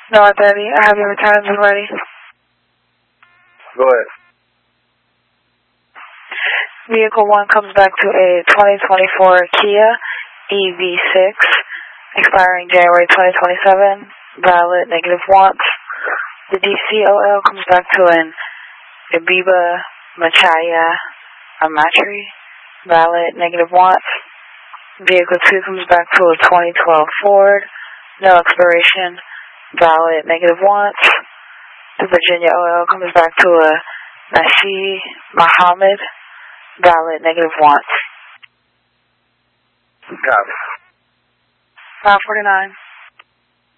No, Daddy, I have your returns already. Go ahead. Vehicle 1 comes back to a 2024 Kia EV6, expiring January 2027, valid, negative wants. The DCOL comes back to an Ibiba Machaya Amatri, valid, negative wants. Vehicle 2 comes back to a 2012 Ford, no expiration, valid, negative wants. The Virginia OL comes back to a Nasi Muhammad, valid, negative wants. Copy. 549.